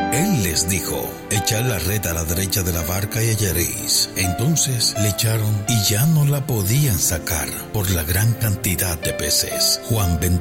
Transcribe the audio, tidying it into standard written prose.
Él les dijo: echad la red a la derecha de la barca y hallaréis. Entonces le echaron y ya no la podían sacar por la gran cantidad de peces. Juan